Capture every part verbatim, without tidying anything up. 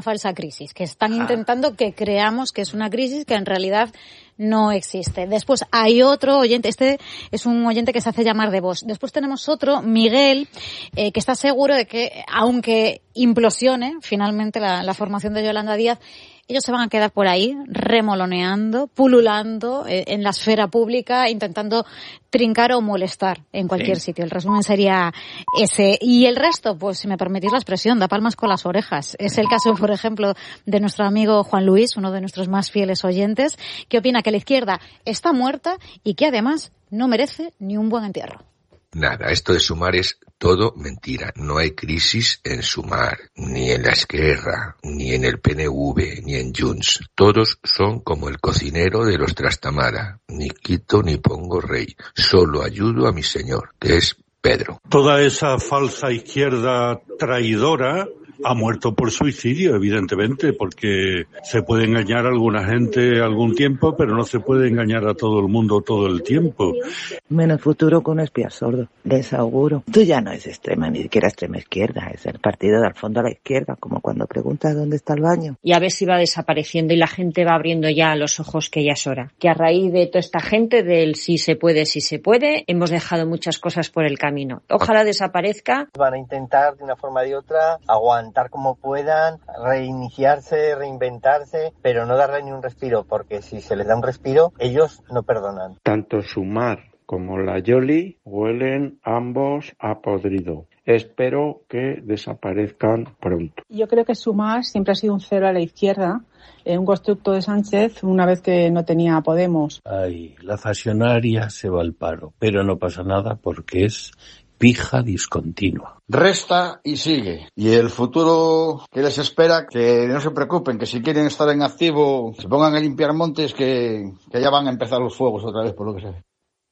falsa crisis, que están intentando que creamos que es una crisis que en realidad no existe. Después hay otro oyente, este es un oyente que se hace llamar de Vox. Después tenemos otro, Miguel, eh, que está seguro de que, aunque implosione finalmente la, la formación de Yolanda Díaz, ellos se van a quedar por ahí remoloneando, pululando eh, en la esfera pública, intentando trincar o molestar en cualquier sí. sitio. El resumen sería ese. Y el resto, pues si me permitís la expresión, da palmas con las orejas. Es el caso, por ejemplo, de nuestro amigo Juan Luis, uno de nuestros más fieles oyentes, que opina que la izquierda está muerta y que además no merece ni un buen entierro. Nada, esto de Sumar es todo mentira. No hay crisis en Sumar, ni en la Esquerra, ni en el P N V, ni en Junts. Todos son como el cocinero de los Trastamara. Ni quito ni pongo rey. Solo ayudo a mi señor, que es Pedro. Toda esa falsa izquierda traidora ha muerto por suicidio, evidentemente, porque se puede engañar a alguna gente algún tiempo, pero no se puede engañar a todo el mundo todo el tiempo. Menos futuro con un espía sordo, les auguro. Tú ya no es extrema, ni siquiera extrema izquierda, es el partido del fondo a la izquierda, como cuando preguntas dónde está el baño. Y a ver si va desapareciendo y la gente va abriendo ya los ojos que ya es hora. Que a raíz de toda esta gente del sí se puede, sí se puede, hemos dejado muchas cosas por el camino. Ojalá desaparezca. Van a intentar de una forma o de otra aguantar como puedan, reiniciarse, reinventarse, pero no darle ni un respiro, porque si se les da un respiro, ellos no perdonan. Tanto Sumar como la Yoli huelen ambos a podrido. Espero que desaparezcan pronto. Yo creo que Sumar siempre ha sido un cero a la izquierda, eh, un constructo de Sánchez una vez que no tenía a Podemos. Ay, la Fasionaria se va al paro, pero no pasa nada porque es pija discontinua. Resta y sigue. Y el futuro que les espera, que no se preocupen, que si quieren estar en activo, se pongan a limpiar montes, que, que ya van a empezar los fuegos otra vez, por lo que sé.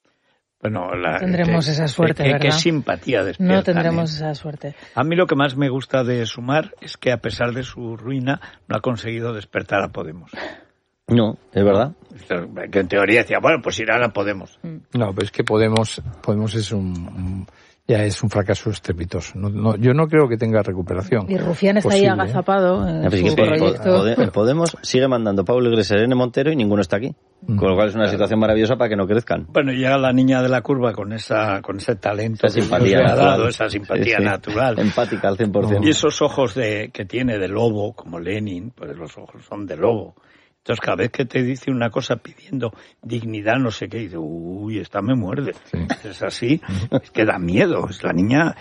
Bueno, la, no tendremos que, esa suerte, que, ¿verdad? Qué simpatía despiertan. No tendremos ¿eh? esa suerte. A mí lo que más me gusta de Sumar es que a pesar de su ruina no ha conseguido despertar a Podemos. No, es verdad. Que en teoría decía, bueno, pues irán a Podemos. No, pero es que Podemos, Podemos es un... un... ya es un fracaso estrepitoso. No, no, yo no creo que tenga recuperación. Y Rufián está posible, ahí agazapado ¿eh? en su proyecto. El Podemos sigue mandando Pablo Iglesias, Irene Montero y ninguno está aquí. Mm. Con lo cual es una claro. situación maravillosa para que no crezcan. Bueno, llega la niña de la curva con esa con ese talento, esa simpatía natural, dado, esa simpatía sí, sí. natural. Empática al cien por ciento. Y esos ojos de que tiene de lobo, como Lenin, pues los ojos son de lobo. Entonces, cada vez que te dice una cosa pidiendo dignidad, no sé qué, y dice, uy, esta me muerde. Sí. Es así, es que da miedo. Es la niña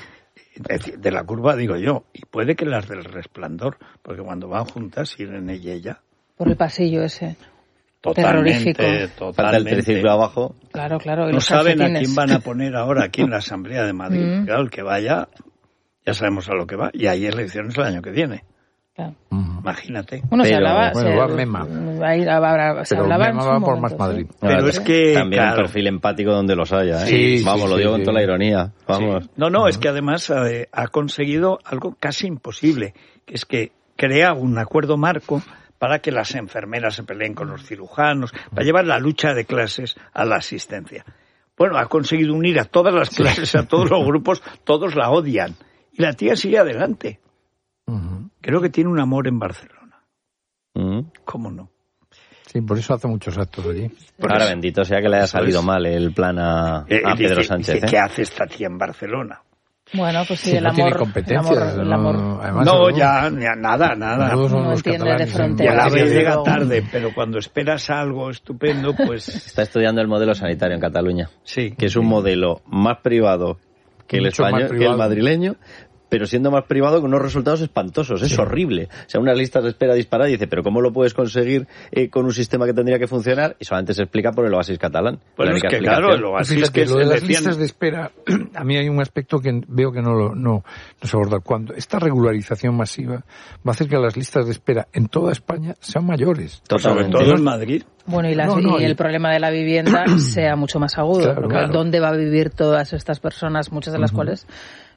de la curva, digo yo. Y puede que las del Resplandor, porque cuando van juntas, Irene y ella. Por el pasillo ese. Totalmente, terrorífico. Falta el triciclo abajo. Claro, claro. Y no los saben calcetines. a quién van a poner ahora aquí en la Asamblea de Madrid. Mm. Claro, el que vaya, ya sabemos a lo que va. Y hay elecciones el año que viene. Claro. Imagínate. Bueno, pero, se hablaba, bueno, se, va Mema. Ahí, habrá, se pero hablaba Mema en su va momento, por Más Madrid. Sí. Pero ver, es que también claro, un perfil empático donde los haya, ¿eh? Sí, Vamos, sí, lo digo sí, con toda la ironía. Vamos. Sí. No, no, uh-huh. es que además eh, ha conseguido algo casi imposible, que es que crea un acuerdo marco para que las enfermeras se peleen con los cirujanos, para llevar la lucha de clases a la asistencia. Bueno, ha conseguido unir a todas las clases, a todos los grupos, todos la odian. Y la tía sigue adelante. Uh-huh. Creo que tiene un amor en Barcelona. Uh-huh. ¿Cómo no? Sí, por eso hace muchos actos allí. Por Ahora eso. Bendito sea que le haya salido es. mal el plan a, eh, a Pedro dice, Sánchez. Dice, ¿eh? ¿Qué hace esta tía en Barcelona? Bueno, pues sí, sí el no amor... tiene competencias. El amor, el no, amor. no ya, ya nada, nada. No, no entiende de fronteras. Ya la vez llega tarde, pero cuando esperas algo estupendo, pues... Está estudiando el modelo sanitario en Cataluña. Sí. Que es un modelo más privado que el Mucho español, que el madrileño, pero siendo más privado con unos resultados espantosos. Es sí. horrible. O sea, unas listas de espera disparadas y dice, pero ¿cómo lo puedes conseguir eh, con un sistema que tendría que funcionar? Y solamente se explica por el oasis catalán. Bueno, es que claro, el oasis Fíjate, que lo de las decían... listas de espera, a mí hay un aspecto que veo que no lo no, no se aborda. Cuando esta regularización masiva va a hacer que las listas de espera en toda España sean mayores. Sobre todo en Madrid. Bueno, y, las, no, no, y el y... problema de la vivienda sea mucho más agudo. Claro, porque claro. ¿dónde va a vivir todas estas personas, muchas de las uh-huh. cuales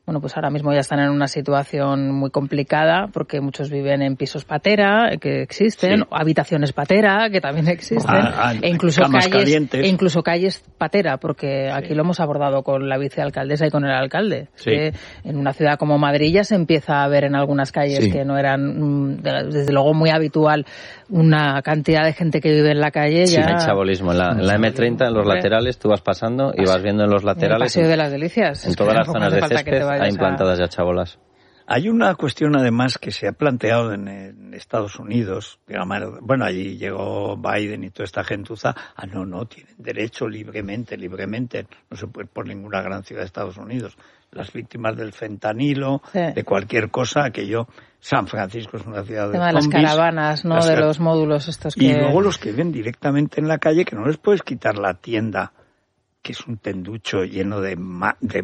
bueno, pues ahora mismo ya están en una situación muy complicada porque muchos viven en pisos patera, que existen, sí. habitaciones patera, que también existen, ah, ah, e incluso calles, e incluso calles patera, porque sí. aquí lo hemos abordado con la vicealcaldesa y con el alcalde. Sí. Que en una ciudad como Madrid ya se empieza a ver en algunas calles sí. que no eran, desde luego, muy habitual una cantidad de gente que vive en la calle. Sí, ya... hay chabolismo. En la, en la eme treinta, en los laterales, tú vas pasando y vas viendo en los laterales. En el Paseo de las Delicias. En todas las zonas de césped hay implantadas a... ya chabolas. Hay una cuestión, además, que se ha planteado en, en Estados Unidos. Digamos, bueno, allí llegó Biden y toda esta gentuza. Ah, no, no, tienen derecho libremente, libremente. No se puede ir por ninguna gran ciudad de Estados Unidos. Las víctimas del fentanilo, sí. de cualquier cosa, aquello... San Francisco es una ciudad de zombies. Las caravanas, ¿no? Las de car... los módulos estos que... Y luego los que viven directamente en la calle, que no les puedes quitar la tienda, que es un tenducho lleno de, ma- de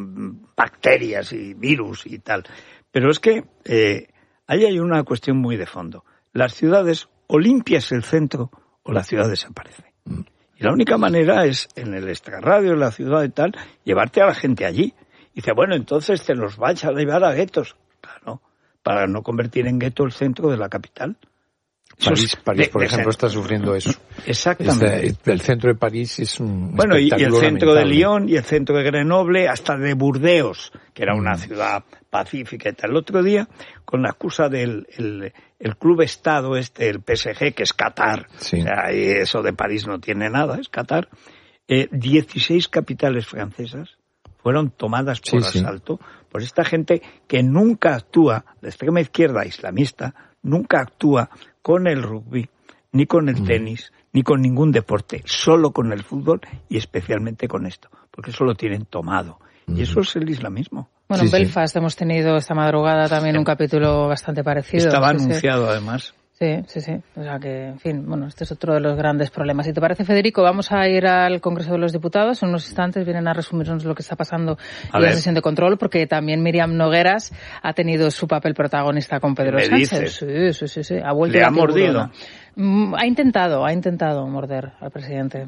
bacterias y virus y tal. Pero es que eh, ahí hay una cuestión muy de fondo. Las ciudades, o limpias el centro, o la ciudad desaparece. Mm. Y la única manera es, en el extrarradio, en la ciudad y tal, llevarte a la gente allí. Y dice, bueno, entonces te los vas a llevar a guetos. Claro, para no convertir en gueto el centro de la capital. París, París de, por de ejemplo, centro. Está sufriendo eso. Exactamente. Este, el centro de París es un Bueno, y, y el centro lamentable. de Lyon, y el centro de Grenoble, hasta de Burdeos, que era una mm. ciudad pacífica y tal. El otro día, con la excusa del el, el club Estado este, el P S G, que es Qatar, sí. o sea, eso de París no tiene nada, es Qatar, eh, dieciséis capitales francesas fueron tomadas por sí, asalto sí. por esta gente que nunca actúa, de extrema izquierda islamista, nunca actúa con el rugby, ni con el mm. tenis, ni con ningún deporte, solo con el fútbol y especialmente con esto, porque eso lo tienen tomado. Mm. Y eso es el islamismo. Bueno, sí, en Belfast sí. hemos tenido esta madrugada también un capítulo bastante parecido. Estaba no sé anunciado, si... además. Sí, sí, sí. O sea que, en fin, bueno, este es otro de los grandes problemas. Si te parece, Federico, vamos a ir al Congreso de los Diputados. En unos instantes vienen a resumirnos lo que está pasando en la sesión de control, porque también Miriam Nogueras ha tenido su papel protagonista con Pedro ¿Me Sánchez. dices? Sí, sí, sí, sí. Ha vuelto ¿Le la ha mordido? Mm, Ha intentado, ha intentado morder al presidente.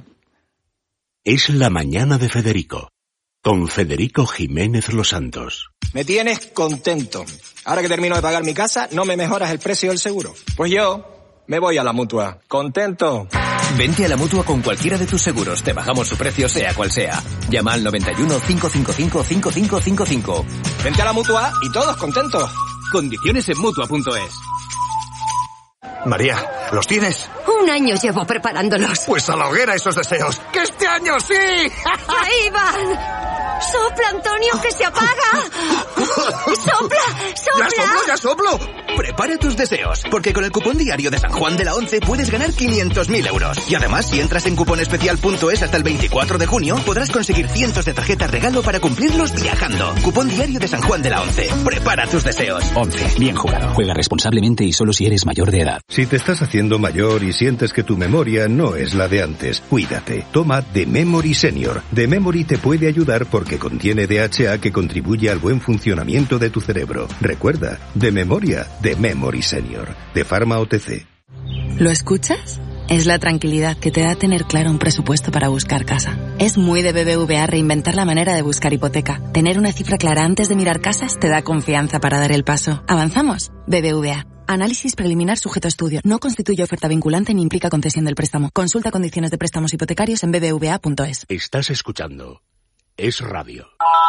Es la mañana de Federico, con Federico Jiménez Los Santos. Me tienes contento. Ahora que termino de pagar mi casa, ¿no me mejoras el precio del seguro? Pues yo me voy a la Mutua. ¿Contento? Vente a la Mutua con cualquiera de tus seguros. Te bajamos su precio sea cual sea. Llama al noventa y uno, cinco cinco cinco, cinco cinco cinco cinco. Vente a la Mutua y todos contentos. Condiciones en Mutua punto es. María, ¿los tienes? Un año llevo preparándolos. Pues a la hoguera esos deseos. ¡Que este año sí! ¡Ahí van! ¡Sopla, Antonio, que se apaga! ¡Sopla, sopla! ¡Ya soplo, ya soplo! Prepara tus deseos, porque con el cupón diario de San Juan de la Once puedes ganar quinientos mil euros. Y además, si entras en cuponespecial punto es hasta el veinticuatro de junio, podrás conseguir cientos de tarjetas regalo para cumplirlos viajando. Cupón diario de San Juan de la Once. Prepara tus deseos. Once, bien jugado. Juega responsablemente y solo si eres mayor de edad. Si te estás haciendo mayor y sientes que tu memoria no es la de antes, cuídate. Toma The Memory Senior. The Memory te puede ayudar porque contiene D H A que contribuye al buen funcionamiento de tu cerebro. Recuerda, de memoria, The Memory Senior. De Pharma O T C. ¿Lo escuchas? Es la tranquilidad que te da tener claro un presupuesto para buscar casa. Es muy de B B V A reinventar la manera de buscar hipoteca. Tener una cifra clara antes de mirar casas te da confianza para dar el paso. ¿Avanzamos? B B V A. Análisis preliminar sujeto a estudio. No constituye oferta vinculante ni implica concesión del préstamo. Consulta condiciones de préstamos hipotecarios en b b v a punto es. Estás escuchando Es Radio.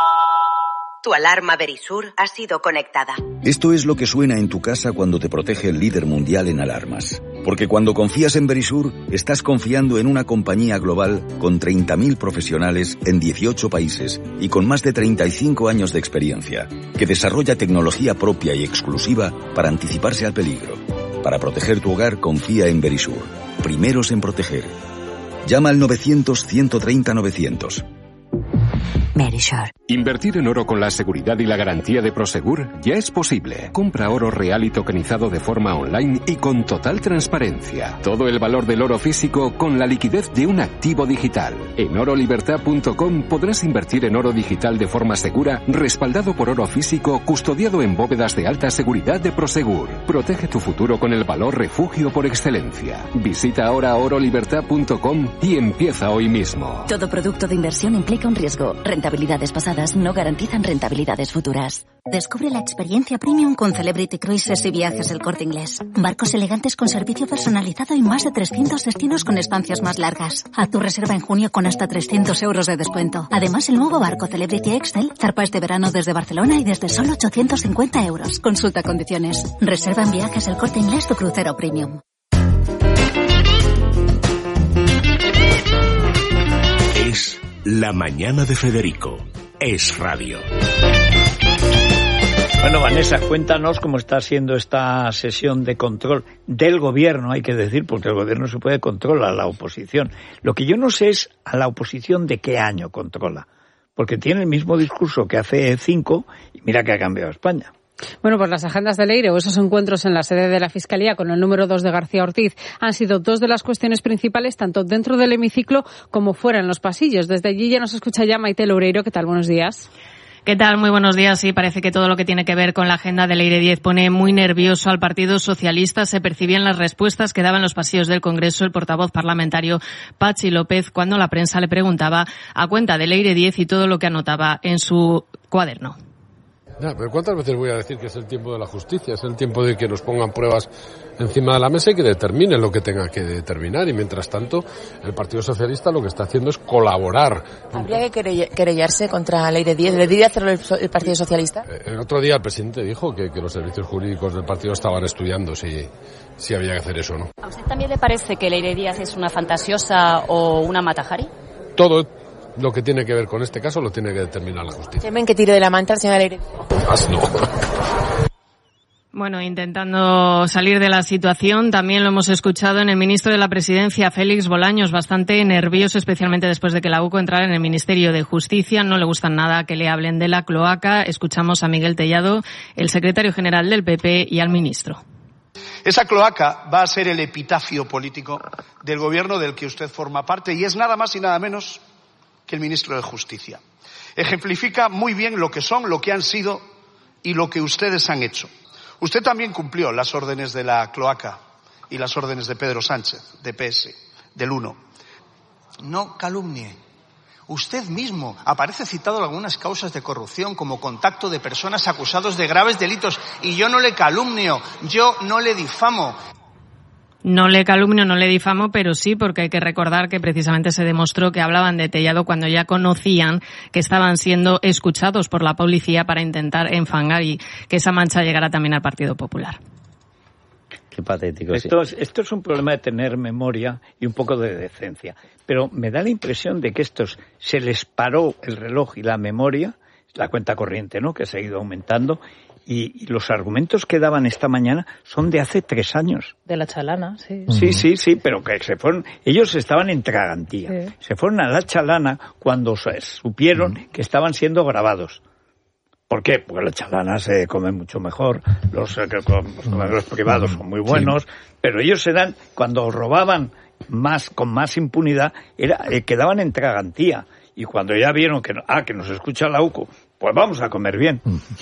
Tu alarma Verisur ha sido conectada. Esto es lo que suena en tu casa cuando te protege el líder mundial en alarmas. Porque cuando confías en Verisur, estás confiando en una compañía global con treinta mil profesionales en dieciocho países y con más de treinta y cinco años de experiencia, que desarrolla tecnología propia y exclusiva para anticiparse al peligro. Para proteger tu hogar, confía en Verisur. Primeros en proteger. Llama al novecientos, ciento treinta, novecientos. Verisur. Invertir en oro con la seguridad y la garantía de Prosegur ya es posible. Compra oro real y tokenizado de forma online y con total transparencia. Todo el valor del oro físico con la liquidez de un activo digital. En oro libertad punto com podrás invertir en oro digital de forma segura, respaldado por oro físico, custodiado en bóvedas de alta seguridad de Prosegur. Protege tu futuro con el valor refugio por excelencia. Visita ahora oro libertad punto com y empieza hoy mismo. Todo producto de inversión implica un riesgo. Rentabilidad rentabilidades pasadas no garantizan rentabilidades futuras. Descubre la experiencia premium con Celebrity Cruises y Viajes El Corte Inglés. Barcos elegantes con servicio personalizado y más de trescientos destinos con estancias más largas. Haz tu reserva en junio con hasta trescientos euros de descuento. Además, el nuevo barco Celebrity Excel zarpa este verano desde Barcelona y desde solo ochocientos cincuenta euros. Consulta condiciones. Reserva en Viajes El Corte Inglés tu crucero premium. Es La Mañana de Federico. Es radio. Bueno, Vanessa, cuéntanos cómo está siendo esta sesión de control del gobierno, hay que decir, porque el gobierno se puede controlar a la oposición. Lo que yo no sé es a la oposición de qué año controla, porque tiene el mismo discurso que hace cinco y mira que ha cambiado España. Bueno, pues las agendas de Leire o esos encuentros en la sede de la Fiscalía con el número dos de García Ortiz han sido dos de las cuestiones principales, tanto dentro del hemiciclo como fuera en los pasillos. Desde allí ya nos escucha ya Maite Loureiro. ¿Qué tal? Buenos días. ¿Qué tal? Muy buenos días. Sí, parece que todo lo que tiene que ver con la agenda de Leire diez pone muy nervioso al Partido Socialista. Se percibían las respuestas que daba en los pasillos del Congreso el portavoz parlamentario Patxi López cuando la prensa le preguntaba a cuenta de Leire diez y todo lo que anotaba en su cuaderno. Ya, pero ¿cuántas veces voy a decir que es el tiempo de la justicia? Es el tiempo de que nos pongan pruebas encima de la mesa y que determinen lo que tenga que determinar. Y mientras tanto, el Partido Socialista lo que está haciendo es colaborar. ¿Habría que querellarse contra Leire diez? ¿Le diría hacerlo el Partido Socialista? El otro día el presidente dijo que, que los servicios jurídicos del partido estaban estudiando si, si había que hacer eso o no. ¿A usted también le parece que Leire Díaz es una fantasiosa o una matajari? Todo lo que tiene que ver con este caso lo tiene que determinar la justicia. ¿Temen que tire de la manta al señor Leire? Más no. Bueno, intentando salir de la situación, también lo hemos escuchado en el ministro de la Presidencia, Félix Bolaños, bastante nervioso, especialmente después de que la U C O entrara en el Ministerio de Justicia. No le gustan nada que le hablen de la cloaca. Escuchamos a Miguel Tellado, el secretario general del P P, y al ministro. Esa cloaca va a ser el epitafio político del gobierno del que usted forma parte y es nada más y nada menos que el ministro de Justicia. Ejemplifica muy bien lo que son, lo que han sido y lo que ustedes han hecho. Usted también cumplió las órdenes de la cloaca y las órdenes de Pedro Sánchez, de P S, del uno. No calumnie. Usted mismo aparece citado en algunas causas de corrupción como contacto de personas acusadas de graves delitos y yo no le calumnio, yo no le difamo. No le calumnio, no le difamo, pero sí porque hay que recordar que precisamente se demostró que hablaban de Tellado cuando ya conocían que estaban siendo escuchados por la policía para intentar enfangar y que esa mancha llegara también al Partido Popular. Qué patético. Esto es, esto es un problema de tener memoria y un poco de decencia. Pero me da la impresión de que estos se les paró el reloj y la memoria, la cuenta corriente, ¿no?, que ha seguido aumentando. Y, y los argumentos que daban esta mañana son de hace tres años. De la chalana, sí. Sí, sí, sí, pero que se fueron, ellos estaban en tragantía. Sí. Se fueron a la chalana cuando supieron uh-huh. que estaban siendo grabados. ¿Por qué? Porque la chalana se come mucho mejor, los, los comedores privados son muy buenos, sí. pero ellos eran, cuando robaban más, con más impunidad, era, eh, quedaban en tragantía. Y cuando ya vieron que, ah, que nos escucha la U C O, pues vamos a comer bien.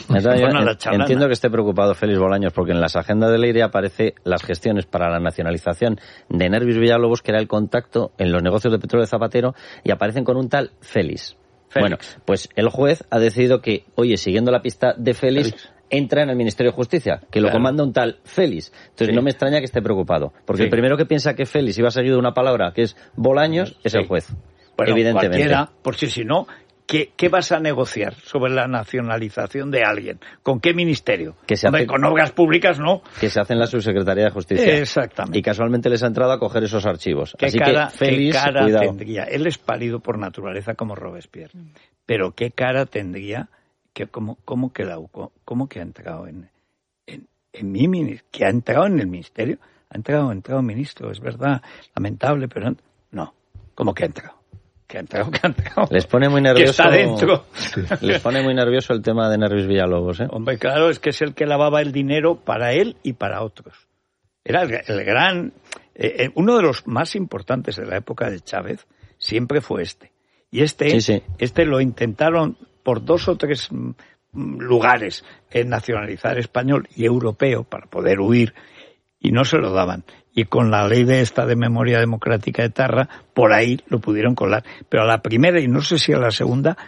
Entiendo que esté preocupado Félix Bolaños porque en las agendas de Leire aparece las gestiones para la nacionalización de Nervis Villalobos, que era el contacto en los negocios de petróleo de Zapatero, y aparecen con un tal Félix. Félix. Bueno, pues el juez ha decidido que, oye, siguiendo la pista de Félix, Félix. entra en el Ministerio de Justicia, que claro. lo comanda un tal Félix. Entonces sí. no me extraña que esté preocupado, porque sí. el primero que piensa que Félix iba seguido de una palabra que es Bolaños sí. es el juez. Bueno, evidentemente. Cualquiera, porque si no, ¿qué, ¿qué vas a negociar sobre la nacionalización de alguien? ¿Con qué ministerio? Que se Hombre, hace, con obras públicas no. Que se hace en la Subsecretaría de Justicia. Exactamente. Y casualmente les ha entrado a coger esos archivos. ¿Qué Así cara, que, Félix, ¿qué cara cuidado. tendría? Él es pálido por naturaleza como Robespierre. Mm. Pero ¿qué cara tendría que cómo, cómo que la U C O, cómo que ha entrado en, en, en mi ministerio? ¿Que ha entrado en el ministerio? Ha entrado, ha entrado ministro, es verdad, lamentable, pero no. ¿Cómo que ha entrado? Que ha entrado, que ha entrado. Les pone muy nervioso. Que está dentro. Les pone muy nervioso el tema de Nervis Villalobos, ¿eh? Hombre, claro, es que es el que lavaba el dinero para él y para otros. Era el, el gran, eh, uno de los más importantes de la época de Chávez siempre fue este. Y este, sí, sí. este lo intentaron por dos o tres lugares en nacionalizar español y europeo para poder huir y no se lo daban. Y con la ley de esta de memoria democrática de Tarra, por ahí lo pudieron colar. Pero a la primera, y no sé si a la segunda,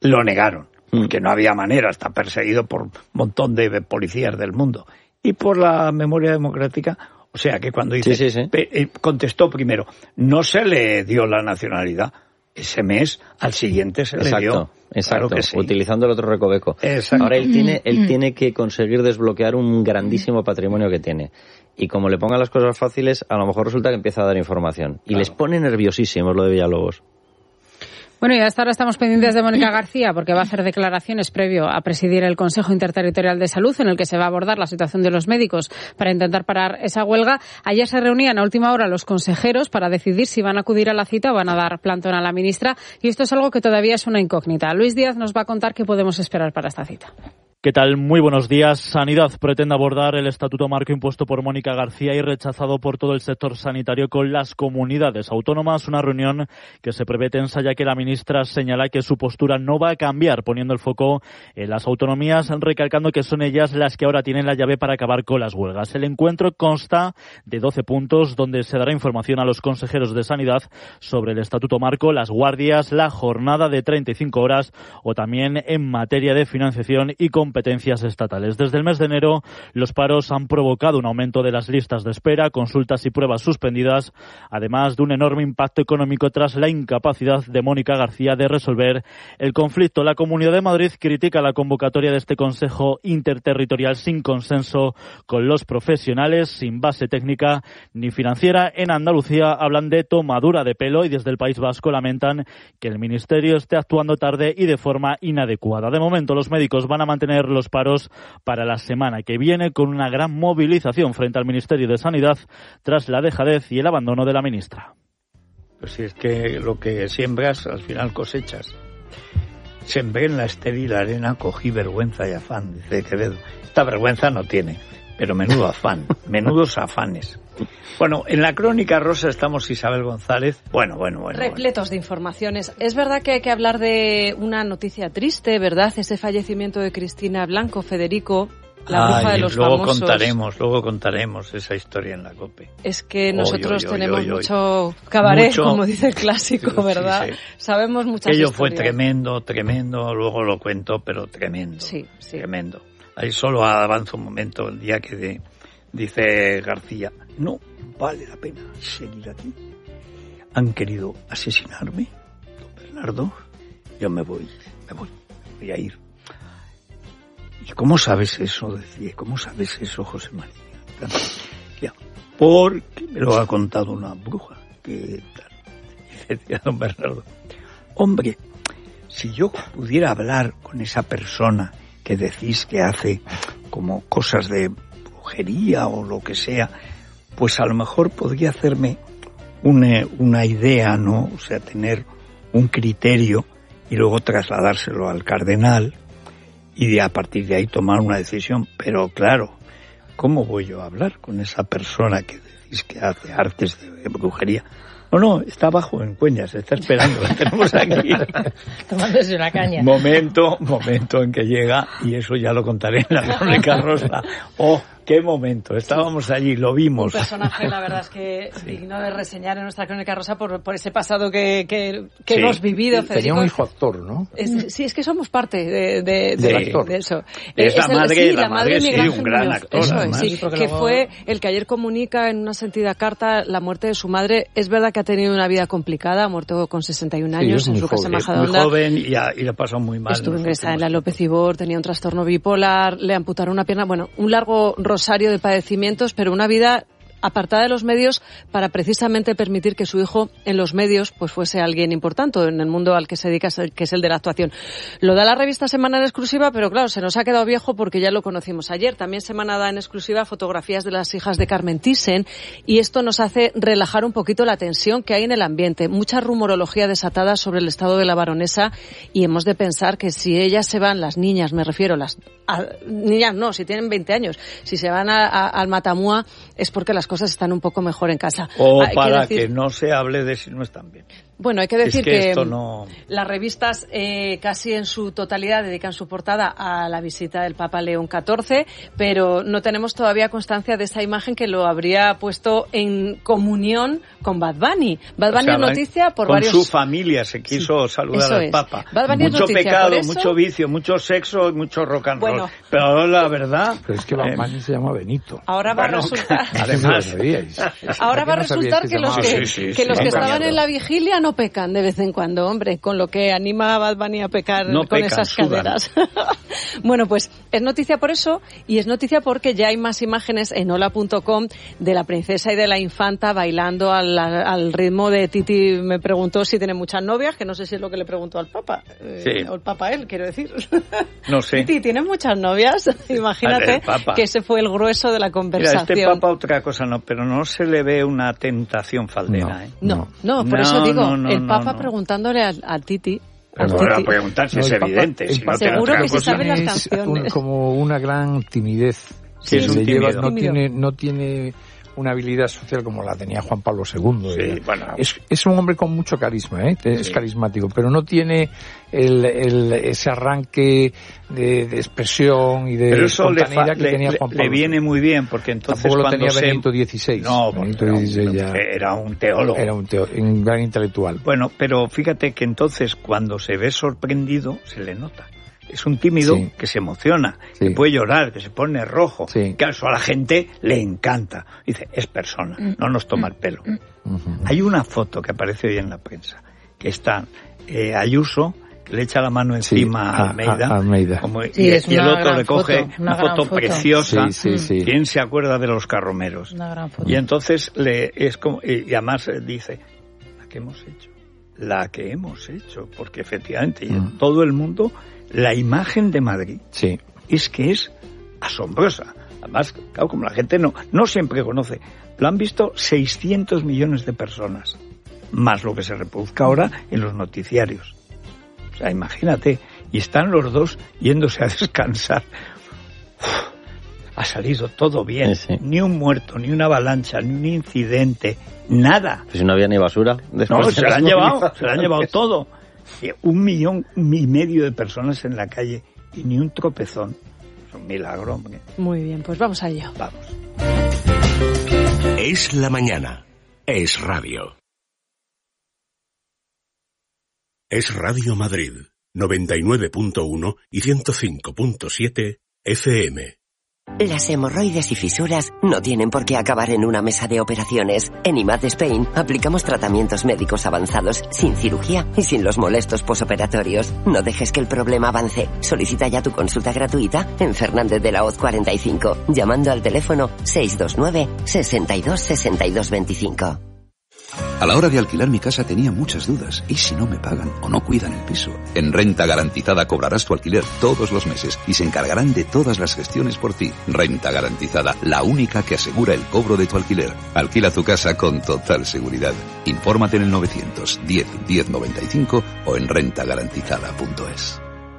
lo negaron, porque no había manera, está perseguido por un montón de policías del mundo. Y por la memoria democrática, o sea que cuando dice, sí, sí, sí. Eh, contestó primero, no se le dio la nacionalidad. Ese mes, al siguiente se exacto, le dio. Exacto, claro sí. Utilizando el otro recoveco. Exacto. Ahora él tiene, él tiene que conseguir desbloquear un grandísimo patrimonio que tiene. Y como le pongan las cosas fáciles, a lo mejor resulta que empieza a dar información. Y claro. les pone nerviosísimos lo de Villalobos. Bueno, y hasta ahora estamos pendientes de Mónica García porque va a hacer declaraciones previo a presidir el Consejo Interterritorial de Salud en el que se va a abordar la situación de los médicos para intentar parar esa huelga. Ayer se reunían a última hora los consejeros para decidir si van a acudir a la cita o van a dar plantón a la ministra y esto es algo que todavía es una incógnita. Luis Díaz nos va a contar qué podemos esperar para esta cita. ¿Qué tal? Muy buenos días. Sanidad pretende abordar el estatuto marco impuesto por Mónica García y rechazado por todo el sector sanitario con las comunidades autónomas. Una reunión que se prevé tensa ya que la ministra señala que su postura no va a cambiar, poniendo el foco en las autonomías, recalcando que son ellas las que ahora tienen la llave para acabar con las huelgas. El encuentro consta de doce puntos donde se dará información a los consejeros de Sanidad sobre el estatuto marco, las guardias, la jornada de treinta y cinco horas o también en materia de financiación y competencias competencias estatales. Desde el mes de enero, los paros han provocado un aumento de las listas de espera, consultas y pruebas suspendidas, además de un enorme impacto económico tras la incapacidad de Mónica García de resolver el conflicto. La Comunidad de Madrid critica la convocatoria de este Consejo Interterritorial sin consenso con los profesionales, sin base técnica ni financiera. En Andalucía hablan de tomadura de pelo y desde el País Vasco lamentan que el Ministerio esté actuando tarde y de forma inadecuada. De momento, los médicos van a mantener los paros para la semana que viene con una gran movilización frente al Ministerio de Sanidad tras la dejadez y el abandono de la ministra. Pues si es que lo que siembras al final cosechas. Sembré en la estéril arena, cogí vergüenza y afán, dice Quevedo. Esta vergüenza no tiene, pero menudo afán, menudos afanes. Bueno, en la crónica rosa estamos Isabel González. Bueno, bueno, bueno. Repletos bueno. de informaciones. Es verdad que hay que hablar de una noticia triste, ¿verdad? Ese fallecimiento de Cristina Blanco, Federico, la bruja Ay, de los luego famosos. contaremos, luego contaremos esa historia en la COPE. Es que nosotros oy, oy, tenemos oy, oy, mucho cabaret, mucho, como dice el clásico, sí, ¿verdad? Sí, sí. Sabemos muchas Ello historias. fue tremendo, tremendo, luego lo cuento, pero tremendo. Sí, sí. Tremendo. Ahí solo avanzo un momento el día que de, dice García, no vale la pena seguir aquí. Han querido asesinarme, don Bernardo. Yo me voy, me voy, me voy a ir. ¿Y cómo sabes eso? Decía, ¿cómo sabes eso, José María? Ya, porque me lo ha contado una bruja. Que decía don Bernardo, hombre, si yo pudiera hablar con esa persona que decís que hace como cosas de brujería o lo que sea, pues a lo mejor podría hacerme una, una idea, ¿no? O sea, tener un criterio y luego trasladárselo al cardenal y de, a partir de ahí tomar una decisión. Pero claro, ¿cómo voy yo a hablar con esa persona que decís que hace artes de brujería? No, no, está abajo en Cueñas, está esperando, la tenemos aquí. Tomándose una caña. Momento, momento en que llega, y eso ya lo contaré en la crónica rosa. Oh, qué momento, estábamos allí, lo vimos. Un personaje, la verdad es que sí. digno de reseñar en nuestra crónica rosa por, por ese pasado que, que, que sí. hemos vivido. Federico. Tenía un hijo actor, ¿no? Es, sí, es que somos parte de, de, de, de, de eso. Es la madre, sí, la, la madre, sí, un gran actor. Eso además. es, sí, que luego... fue el que ayer comunica en una sentida carta la muerte de su madre. Es verdad que ha tenido una vida complicada, ha muerto con sesenta y un años sí, en su casa en Majadahonda. Muy joven y, a, y le ha pasado muy mal. Estuvo ingresada en la López Ibor, tenía un trastorno bipolar, le amputaron una pierna. Bueno, un largo rosario de padecimientos, pero una vida apartada de los medios para precisamente permitir que su hijo en los medios pues fuese alguien importante en el mundo al que se dedica, que es el de la actuación. Lo da la revista Semana en exclusiva, pero claro, se nos ha quedado viejo porque ya lo conocimos ayer. También Semana da en exclusiva fotografías de las hijas de Carmen Thyssen y esto nos hace relajar un poquito la tensión que hay en el ambiente. Mucha rumorología desatada sobre el estado de la baronesa y hemos de pensar que si ellas se van, las niñas, me refiero, las a, niñas no, si tienen veinte años, si se van a, a, al Matamua es porque las cosas están un poco mejor en casa. O Hay para que, decir... que no se hable de si no están bien. Bueno, hay que decir es que, que esto no... las revistas eh, casi en su totalidad dedican su portada a la visita del Papa León catorce, pero no tenemos todavía constancia de esa imagen que lo habría puesto en comunión con Bad Bunny. Bad Bunny, o sea, es noticia por con varios... Con su familia se quiso sí, saludar al es. Papa. Bad Bunny mucho es noticia, pecado, por eso... mucho vicio, mucho sexo y mucho rock and roll. Bueno, pero la verdad... Pero es que Bad Bunny eh, se llama Benito. Ahora va bueno, a resultar... Además, ahora va a resultar que los que, sí, sí, sí, que, los sí, que sí, estaban en la vigilia no pecan de vez en cuando, hombre, con lo que anima a Bad Bunny a pecar no con pecan, esas sudan. caderas. Bueno, pues es noticia por eso, y es noticia porque ya hay más imágenes en hola punto com de la princesa y de la infanta bailando al, al ritmo de Titi. Me preguntó si tiene muchas novias, que no sé si es lo que le preguntó al Papa, sí. eh, o el Papa a él, quiero decir. No sé. Titi, ¿tienes muchas novias? Imagínate que ese fue el grueso de la conversación. Mira, este Papa otra cosa no, pero no se le ve una tentación faldera, no, ¿eh? No, no, por no, eso digo, no, no, el Papa no, no. preguntándole a, a Titi. Pero ahora preguntar si no, es Papa, evidente. Si no seguro que se saben las es canciones. Un, como una gran timidez. Sí, es un le tímido. lleva, no tiene, no tiene una habilidad social como la tenía Juan Pablo segundo. Sí, bueno. es, es un hombre con mucho carisma, ¿eh? Es sí. carismático, pero no tiene el, el, ese arranque de, de expresión y de pero eso espontaneidad le, que tenía le, Juan Pablo. Le viene muy bien, porque entonces tampoco lo cuando tenía se... Benito dieciséis. No, Benito era, dieciséis un, ya... era un teólogo. Era un, teo, un gran intelectual. Bueno, pero fíjate que entonces cuando se ve sorprendido, se le nota. Es un tímido sí. que se emociona, sí. que puede llorar, que se pone rojo. Sí. Que a eso a la gente le encanta. Dice, es persona, no nos toma el pelo. Uh-huh. Hay una foto que aparece hoy en la prensa, que está eh, Ayuso, que le echa la mano encima sí, a Almeida, a, a Almeida. Como, sí, y, y el otro le coge foto, una, una foto, foto preciosa. Sí, sí, sí. ¿Quién se acuerda de los carromeros? Una gran foto. Y entonces le es como y, y además dice, ¿la que hemos hecho? La que hemos hecho, porque efectivamente mm. en todo el mundo la imagen de Madrid sí. es que es asombrosa. Además, claro, como la gente no, no siempre conoce, lo han visto seiscientos millones de personas, más lo que se reproduzca ahora en los noticiarios. O sea, imagínate, y están los dos yéndose a descansar. Uf, ha salido todo bien, sí, sí. Ni un muerto, ni una avalancha, ni un incidente, nada. Pues no había ni basura. No, se la han llevado, se la han llevado todo. Un millón y medio de personas en la calle y ni un tropezón. Es un milagro, hombre. Muy bien, pues vamos a ello. Vamos. Es la mañana. Es radio. Es Radio Madrid, noventa y nueve punto uno y ciento cinco punto siete F M. Las hemorroides y fisuras no tienen por qué acabar en una mesa de operaciones. En I M A D Spain aplicamos tratamientos médicos avanzados, sin cirugía y sin los molestos posoperatorios. No dejes que el problema avance. Solicita ya tu consulta gratuita en Fernández de la Hoz cuarenta y cinco, llamando al teléfono seis dos nueve, sesenta y dos, sesenta y dos veinticinco. A la hora de alquilar mi casa tenía muchas dudas. ¿Y si no me pagan o no cuidan el piso? En Renta Garantizada cobrarás tu alquiler todos los meses y se encargarán de todas las gestiones por ti. Renta Garantizada, la única que asegura el cobro de tu alquiler. Alquila tu casa con total seguridad. Infórmate en el novecientos diez, diez noventa y cinco o en renta garantizada punto es.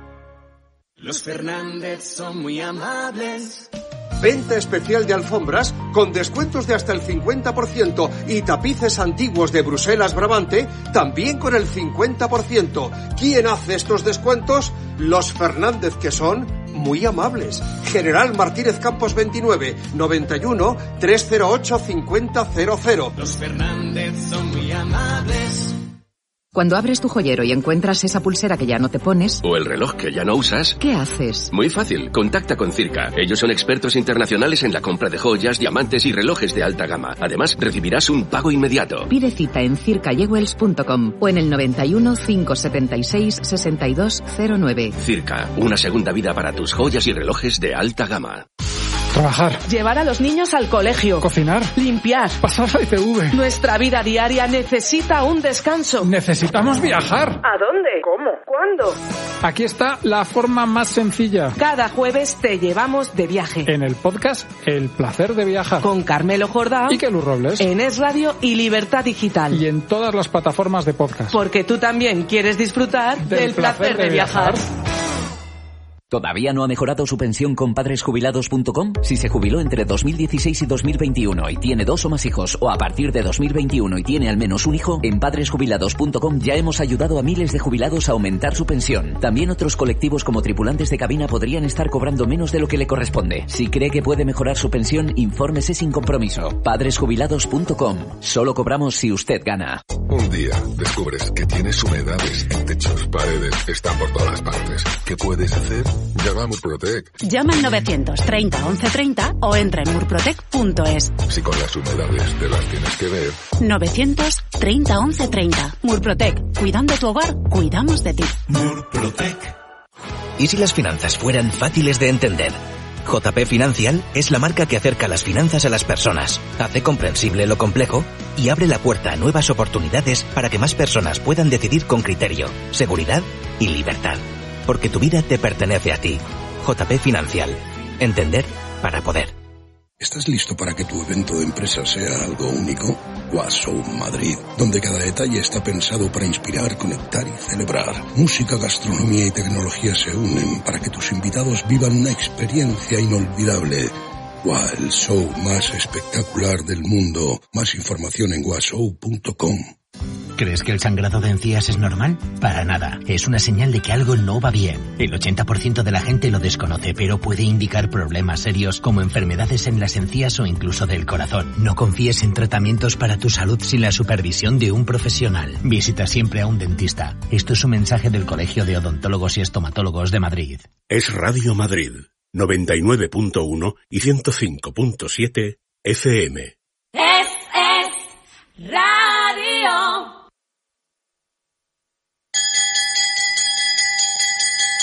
Los Fernández son muy amables. Venta especial de alfombras con descuentos de hasta el cincuenta por ciento y tapices antiguos de Bruselas Brabante también con el cincuenta por ciento. ¿Quién hace estos descuentos? Los Fernández, que son muy amables. General Martínez Campos veintinueve, noventa y uno, trescientos ocho, cincuenta cero cero. Los Fernández son muy amables. Cuando abres tu joyero y encuentras esa pulsera que ya no te pones... o el reloj que ya no usas... ¿qué haces? Muy fácil, contacta con Circa. Ellos son expertos internacionales en la compra de joyas, diamantes y relojes de alta gama. Además, recibirás un pago inmediato. Pide cita en circa jewels punto com o en el noventa y uno, cinco setenta y seis, sesenta y dos cero nueve. Circa, una segunda vida para tus joyas y relojes de alta gama. Trabajar. Llevar a los niños al colegio. Cocinar. Limpiar. Pasar la I P V. Nuestra vida diaria necesita un descanso. Necesitamos viajar. ¿A dónde? ¿Cómo? ¿Cuándo? Aquí está la forma más sencilla. Cada jueves te llevamos de viaje. En el podcast El Placer de Viajar. Con Carmelo Jordán. Y Kelu Robles. En Es Radio y Libertad Digital. Y en todas las plataformas de podcast. Porque tú también quieres disfrutar del, del placer, placer de, de viajar. viajar. ¿Todavía no ha mejorado su pensión con padres jubilados punto com? Si se jubiló entre dos mil dieciséis y dos mil veintiuno y tiene dos o más hijos, o a partir de dos mil veintiuno y tiene al menos un hijo, en padres jubilados punto com ya hemos ayudado a miles de jubilados a aumentar su pensión. También otros colectivos como tripulantes de cabina podrían estar cobrando menos de lo que le corresponde. Si cree que puede mejorar su pensión, infórmese sin compromiso. padres jubilados punto com. Solo cobramos si usted gana. Un día descubres que tienes humedades en techos, paredes, están por todas partes. ¿Qué puedes hacer? Llama a Murprotec. Llama al novecientos treinta once treinta o entra en murprotec punto es. Si con las humedades te las tienes que ver. novecientos treinta once treinta. Murprotec. Cuidando tu hogar, cuidamos de ti. Murprotec. ¿Y si las finanzas fueran fáciles de entender? J P Financial es la marca que acerca las finanzas a las personas, hace comprensible lo complejo y abre la puerta a nuevas oportunidades para que más personas puedan decidir con criterio, seguridad y libertad. Porque tu vida te pertenece a ti. J P Financial. Entender para poder. ¿Estás listo para que tu evento de empresa sea algo único? Washow Madrid, donde cada detalle está pensado para inspirar, conectar y celebrar. Música, gastronomía y tecnología se unen para que tus invitados vivan una experiencia inolvidable. Wow, el show más espectacular del mundo. Más información en washow punto com. ¿Crees que el sangrado de encías es normal? Para nada. Es una señal de que algo no va bien. El ochenta por ciento de la gente lo desconoce, pero puede indicar problemas serios como enfermedades en las encías o incluso del corazón. No confíes en tratamientos para tu salud sin la supervisión de un profesional. Visita siempre a un dentista. Esto es un mensaje del Colegio de Odontólogos y Estomatólogos de Madrid. Es Radio Madrid, noventa y nueve punto uno y ciento cinco punto siete F M. Es, es, Radio.